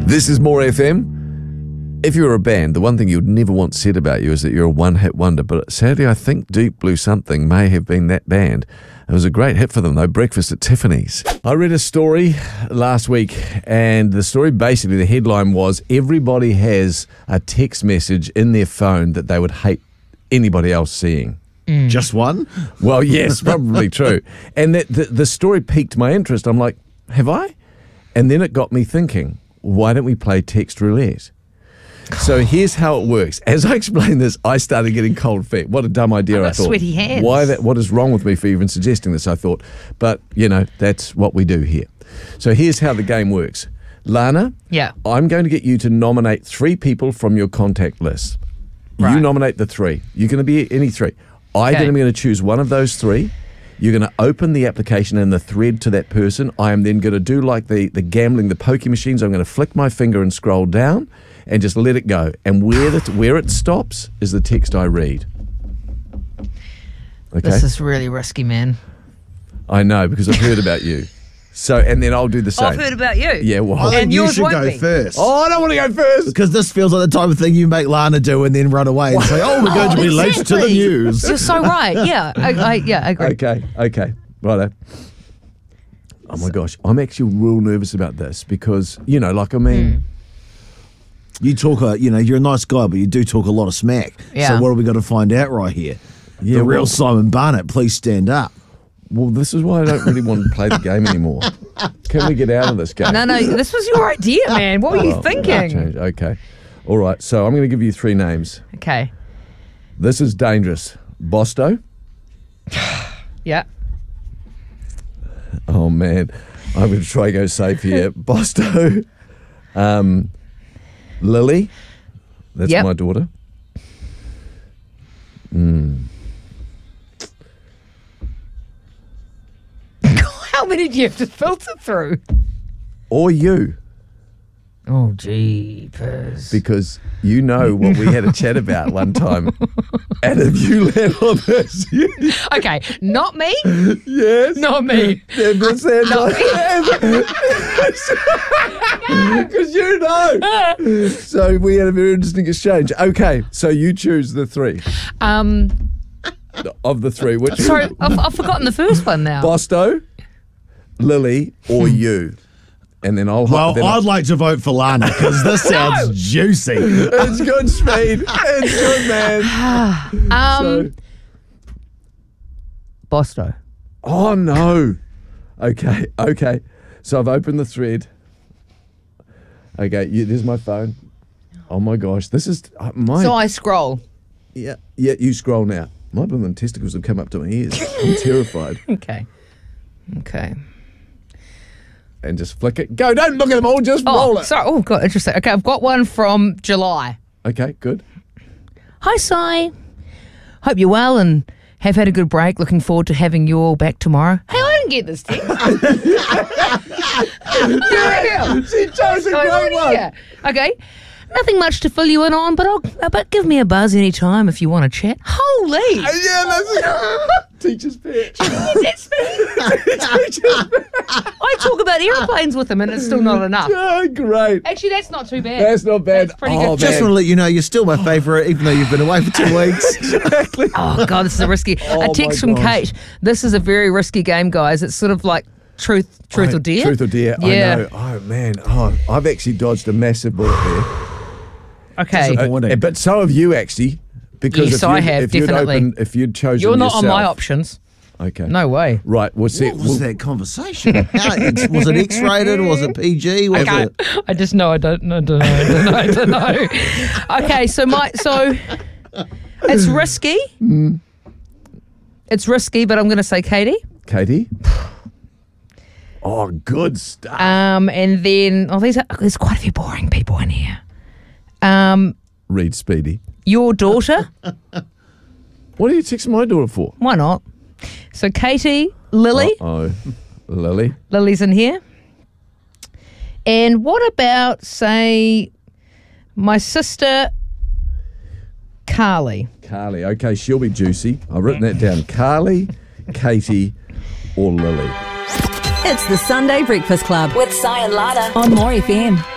This is More FM. If you're a band, the one thing you'd never want said about you is that you're a one-hit wonder. But sadly, I think Deep Blue Something may have been that band. It was a great hit for them, though, Breakfast at Tiffany's. I read a story last week, and the story basically, the headline was, everybody has a text message in their phone that they would hate anybody else seeing. Just one? Well, yes, probably true. And the story piqued my interest. I'm like, have I? And then it got me thinking, why don't we play text roulette? So here's how it works. As I explained this, I started getting cold feet. What a dumb idea, I thought. Sweaty hands. What is wrong with me for even suggesting this, I thought. But, that's what we do here. So here's how the game works. Lana, Yeah. I'm going to get you to nominate 3 people from your contact list. Right. You nominate the 3. You're going to be any 3. I Okay. then am going to choose one of those 3. You're going to open the application and the thread to that person. I am then going to do like the gambling, the pokie machines. I'm going to flick my finger and scroll down and just let it go. And where it stops is the text I read. Okay? This is really risky, man. I know, because I've heard about you. So, and then I'll do the same. I've heard about you. Yeah, well. I think And you yours should won't go be. first. Oh, I don't want to go first. Because this feels like the type of thing you make Lana do and then run away and say, oh, we're going to be late to the exactly. news. You're so right. Yeah, I agree. Okay. Righto. Oh my gosh, I'm actually real nervous about this because, You talk, you're a nice guy, but you do talk a lot of smack. Yeah. So what are we got to find out right here? Yeah, The real well- Simon Barnett, please stand up. well, this is why I don't really want to play the game anymore. Can we get out of this game? No, this was your idea, man. What were you Oh, thinking? change. Okay. All right, so I'm going to give you 3 names. Okay. This is dangerous. Bosto. Yeah. Oh, man. I'm going to try and go safe here. Bosto. Lily. That's Yep. my daughter. How many do you have to filter through? Or you. Oh, jeepers. Because you know what we had a chat about one time. And if you land on this, Okay, not me. yes. Not me. Because you know. So we had a very interesting exchange. Okay, so you choose the 3. Of the 3. Which Sorry, I've forgotten the first one now. Bosto, Lily, or you? And then I'll... Well, then I'd like to vote for Lana because this sounds juicy. It's good, Speed. It's good, man. Bosto. Oh, no. Okay. So I've opened the thread. Okay, there's my phone. Oh, my gosh. This is... So I scroll. Yeah, you scroll now. My blooming testicles have come up to my ears. I'm terrified. Okay. And just flick it. Go, don't look at them all, just roll it. Sorry. Oh, God, interesting. Okay, I've got one from July. Okay, good. Hi, Si. Hope you're well and have had a good break. Looking forward to having you all back tomorrow. Hey, I didn't get this text. She chose a Going great on one. here. Okay. Nothing much to fill you in on, but give me a buzz anytime if you want to chat. Holy! Yeah, that's teacher's pet. That's me. I talk about airplanes with him and it's still not enough. Oh, great. Actually, that's not too bad. That's not bad. That's pretty Oh, good. Just man. want to let you know you're still my favourite, even though you've been away for 2 weeks. Exactly. Oh, God, this is a risky. Oh, a text my from gosh. Kate. This is a very risky game, guys. It's sort of like truth or dare. Truth or dare. Yeah. I know. Oh, man. Oh, I've actually dodged a massive bullet there. Okay. Disappointing. But so have you, actually. Because Yes, if I you'd- have, if you'd definitely. if you'd chosen You're not on my yourself- options. Okay. No way. Right. We'll see. What was that conversation? Was it X-rated? Was it PG? Was Okay. it... I just know I don't know. Okay, so it's risky. It's risky, but I'm going to say Katie. Katie? Oh, good stuff. And then there's quite a few boring people in here. Read Speedy. Your daughter. What are you texting my daughter for? Why not? So Katie, Lily. Oh, Lily. Lily's in here. And what about, say, my sister, Carly? Carly. Okay, she'll be juicy. I've written that down. Carly, Katie, or Lily. It's the Sunday Breakfast Club with Si and Lana on More FM.